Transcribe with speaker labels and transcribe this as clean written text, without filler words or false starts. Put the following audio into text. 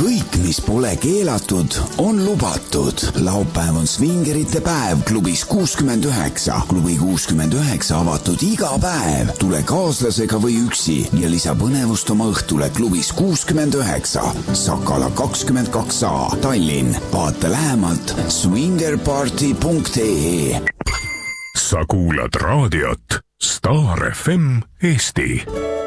Speaker 1: kõik, mis pole keelatud, on lubatud. Laupäev on svingerite päev klubis 69. Klubi 69 avatud iga päev. Tule kaaslasega või üksi ja lisa põnevust oma õhtule klubis 69. Sakala 22A, Tallinn. Vaata lähemalt swingerparty.ee.
Speaker 2: Sa kuulad raadiot Star FM Eesti.